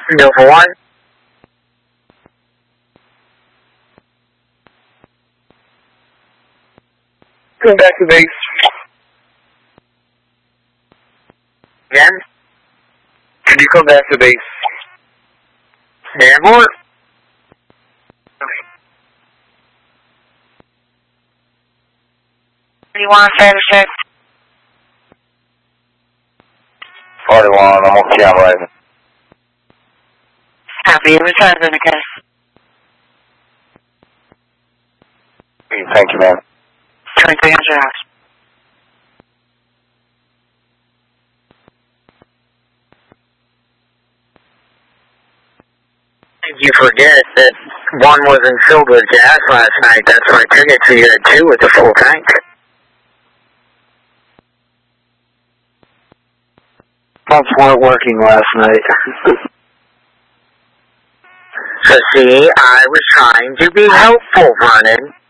Go for one. Come back to base. Again? Can you come back to base? And more. You want to say the 41, I'm okay, I'm rising. Happy to return in the case. Thank you, man. 2300 hours. You forget that one wasn't filled with gas last night. That's my ticket, so you had two with the full tank. Pumps weren't working last night. So see, I was trying to be helpful, Vernon.